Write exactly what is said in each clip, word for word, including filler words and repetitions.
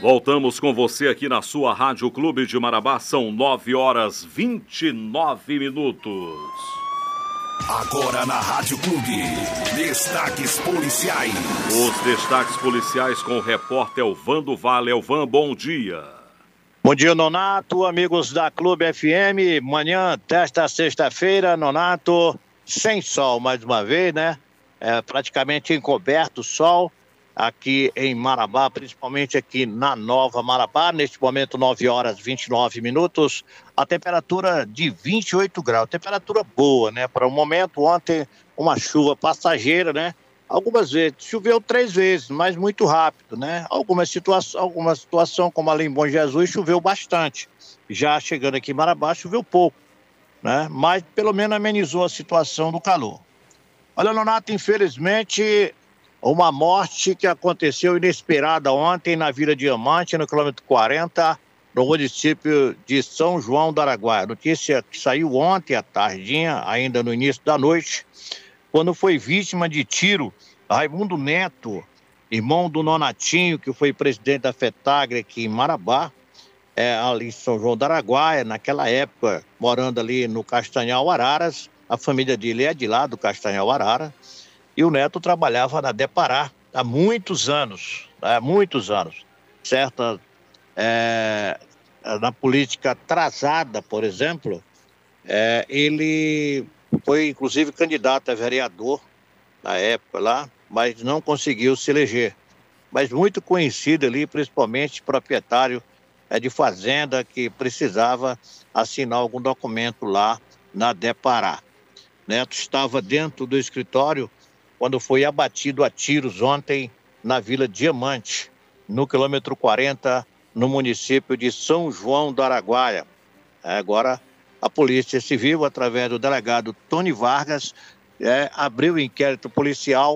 Voltamos com você aqui na sua Rádio Clube de Marabá. São nove horas e vinte e nove minutos. Agora na Rádio Clube, destaques policiais. Os destaques policiais com o repórter Elvan do Vale. Elvan, bom dia. Bom dia, Nonato, amigos da Clube F M. Manhã desta sexta-feira, Nonato, sem sol mais uma vez, né? É, praticamente encoberto o sol aqui em Marabá, principalmente aqui na Nova Marabá. Neste momento, nove horas e vinte e nove minutos. A temperatura de vinte e oito graus. Temperatura boa, né? Para o momento, ontem, uma chuva passageira, né? Algumas vezes, choveu três vezes, mas muito rápido, né? Alguma situação, alguma situação como ali em Bom Jesus, choveu bastante. Já chegando aqui em Marabá, choveu pouco, né? Mas pelo menos amenizou a situação do calor. Olha, Nonato, infelizmente, uma morte que aconteceu inesperada ontem na Vila Diamante, no quilômetro quarenta, no município de São João do Araguaia. Notícia que saiu ontem à tardinha, ainda no início da noite, quando foi vítima de tiro Raimundo Neto, irmão do Nonatinho, que foi presidente da FETAGRE aqui em Marabá, é, ali em São João do Araguaia, naquela época, morando ali no Castanhal Araras. A família dele é de lá, do Castanhal Arara, e o Neto trabalhava na Depará há muitos anos, há muitos anos, certa, é, na política atrasada, por exemplo, é, ele foi inclusive candidato a vereador na época lá, mas não conseguiu se eleger. Mas muito conhecido ali, principalmente proprietário é, de fazenda que precisava assinar algum documento lá na Depará. Neto estava dentro do escritório quando foi abatido a tiros ontem na Vila Diamante, no quilômetro quarenta, no município de São João do Araguaia. Agora, a Polícia Civil, através do delegado Tony Vargas, é, abriu inquérito policial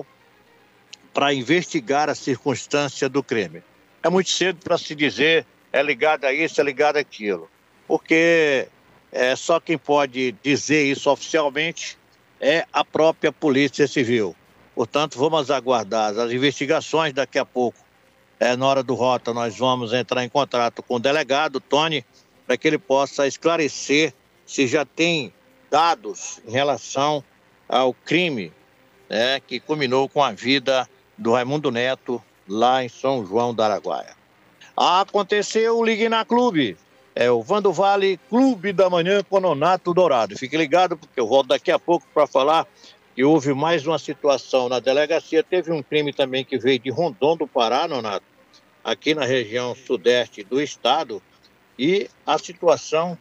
para investigar a circunstância do crime. É muito cedo para se dizer é ligado a isso, é ligado àquilo, porque é, só quem pode dizer isso oficialmente é a própria Polícia Civil. Portanto, vamos aguardar as investigações. Daqui a pouco, é, na hora do Rota, nós vamos entrar em contato com o delegado Tony para que ele possa esclarecer se já tem dados em relação ao crime, né, que culminou com a vida do Raimundo Neto lá em São João do Araguaia. Aconteceu o Ligue na Clube. É o Vando Vale Clube da Manhã com Nonato Dourado. Fique ligado porque eu volto daqui a pouco para falar que houve mais uma situação na delegacia. Teve um crime também que veio de Rondon do Pará, Nonato, aqui na região sudeste do estado. E a situação,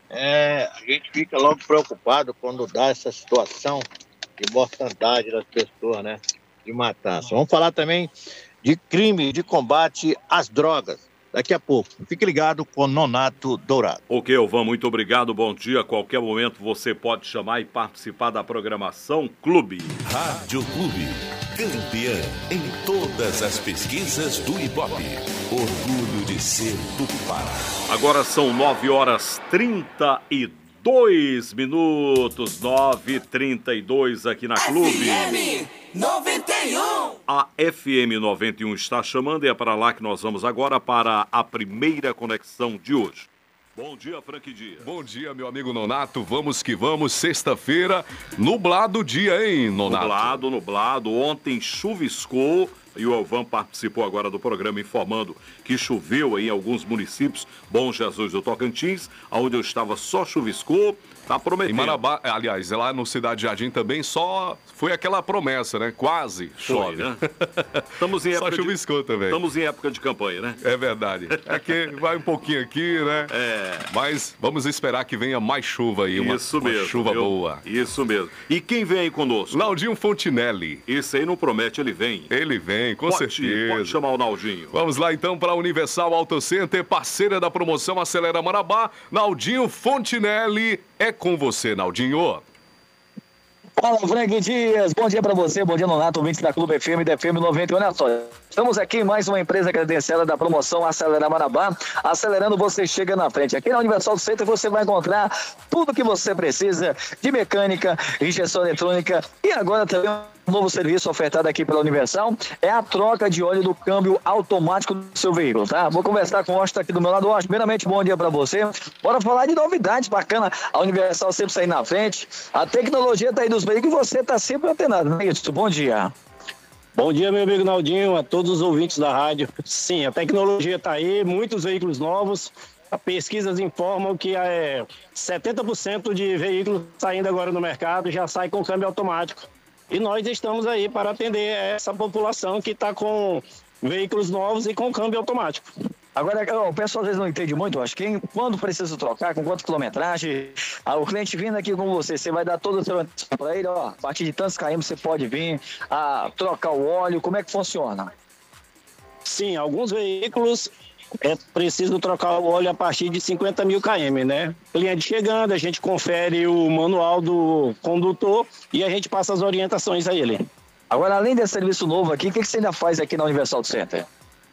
é, a gente fica logo preocupado quando dá essa situação de mortandade das pessoas, né? De matança. Vamos falar também de crime de combate às drogas. Daqui a pouco. Fique ligado com Nonato Dourado. Ok, Elvan, muito obrigado. Bom dia. A qualquer momento você pode chamar e participar da programação Clube. Rádio Clube. Campeã em todas as pesquisas do Ibope. Orgulho de ser do Pará. Agora são nove horas e trinta e dois minutos. nove e trinta e dois aqui na Clube. F M noventa e um. A F M noventa e um está chamando e é para lá que nós vamos agora para a primeira conexão de hoje. Bom dia, Frank Dias. Bom dia, meu amigo Nonato. Vamos que vamos. Sexta-feira, nublado dia, hein, Nonato? Nublado, nublado. Ontem chuviscou e o Elvan participou agora do programa informando que choveu em alguns municípios. Bom Jesus do Tocantins, onde eu estava só chuviscou. Tá prometendo. Em Marabá, aliás, lá no Cidade Jardim também só foi aquela promessa, né? Quase chove. Foi, né? Estamos em época só chuviscou de... também. Estamos em época de campanha, né? É verdade. É que vai um pouquinho aqui, né? É. Mas vamos esperar que venha mais chuva aí. Uma, Isso uma mesmo. chuva viu? boa. Isso mesmo. E quem vem aí conosco? Naldinho Fontinelli. Esse aí não promete, ele vem. Ele vem, com pode, certeza. Pode chamar o Naldinho. Vamos lá então para a Universal Auto Center, parceira da promoção Acelera Marabá. Naldinho Fontinelli, é com você, Naldinho. Fala, Frank Dias. Bom dia pra você, bom dia, Nonato, ouvintes da Clube F M, da F M noventa e um. Olha só, Estamos aqui em mais uma empresa credenciada da promoção Acelera Marabá. Acelerando, você chega na frente. Aqui na Universal Center você vai encontrar tudo que você precisa de mecânica, injeção eletrônica e agora também um novo serviço ofertado aqui pela Universal é a troca de óleo do câmbio automático do seu veículo, tá? Vou conversar com o Washington aqui do meu lado. Washington, primeiramente, bom dia para você. Bora falar de novidades bacanas. A Universal sempre sai na frente. A tecnologia tá aí dos veículos e você tá sempre antenado, não é isso? Bom dia. Bom dia, meu amigo Naldinho, a todos os ouvintes da rádio. Sim, a tecnologia está aí, muitos veículos novos. As pesquisas informam que é, setenta por cento de veículos saindo agora no mercado já sai com câmbio automático. E nós estamos aí para atender essa população que está com veículos novos e com câmbio automático. Agora, o pessoal às vezes não entende muito, acho que quando precisa trocar, com quanto quilometragem, ah, o cliente vindo aqui com você, você vai dar todo o seu para ele, ó, a partir de tantos quilômetros você pode vir, a trocar o óleo, como é que funciona? Sim, alguns veículos é preciso trocar o óleo a partir de cinquenta mil quilômetros, né? Cliente chegando, a gente confere o manual do condutor e a gente passa as orientações a ele. Agora, além desse serviço novo aqui, o que você ainda faz aqui na Universal Center?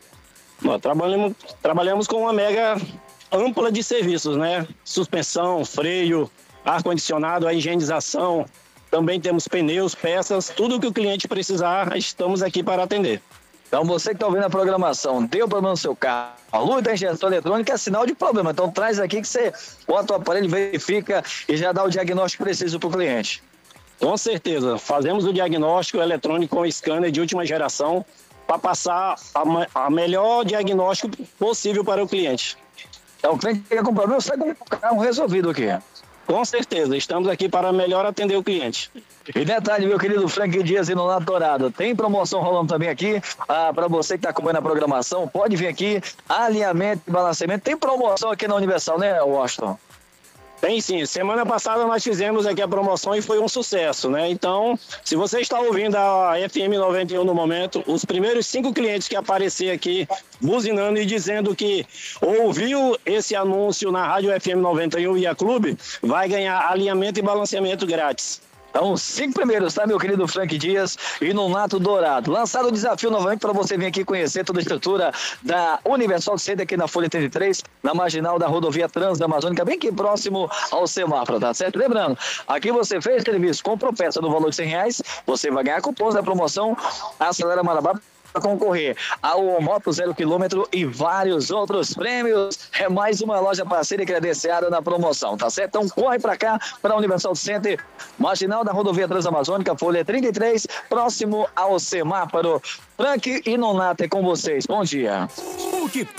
Nós trabalhamos, trabalhamos com uma mega ampla de serviços, né? Suspensão, freio, ar-condicionado, a higienização. Também temos pneus, peças, tudo que o cliente precisar, estamos aqui para atender. Então, você que está ouvindo a programação, deu problema no seu carro, a luz da injeção eletrônica é sinal de problema. Então, traz aqui que você bota o aparelho, verifica e já dá o diagnóstico preciso para o cliente. Com certeza. Fazemos o diagnóstico eletrônico com scanner de última geração para passar a, a melhor diagnóstico possível para o cliente. Então, o cliente chega com problema, sai com o carro resolvido aqui. Com certeza, estamos aqui para melhor atender o cliente. E detalhe, meu querido Frank Dias e Nonato Dourado, tem promoção rolando também aqui, ah, para você que está acompanhando a programação, pode vir aqui, alinhamento e balanceamento, tem promoção aqui na Universal, né, Washington? Tem sim, semana passada nós fizemos aqui a promoção e foi um sucesso, né? Então, se você está ouvindo a F M noventa e um no momento, os primeiros cinco clientes que aparecer aqui buzinando e dizendo que ouviu esse anúncio na Rádio F M noventa e um e a Clube, vai ganhar alinhamento e balanceamento grátis. Então, cinco primeiros, tá, meu querido Frank Dias e Nonato Dourado. Lançado o desafio novamente para você vir aqui conhecer toda a estrutura da Universal Center aqui na Folha trinta e três, na marginal da rodovia Transamazônica, bem aqui próximo ao semáforo, tá certo? Lembrando, aqui você fez serviço, comprou peça no valor de cem reais, você vai ganhar cupons da promoção Acelera Marabá para concorrer ao Moto Zero Quilômetro e vários outros prêmios. É mais uma loja parceira credenciada na promoção, tá certo? Então corre para cá, para a Universal Center, marginal da rodovia Transamazônica, Folha trinta e três, próximo ao semáforo. Frank e Nonato é com vocês. Bom dia. O que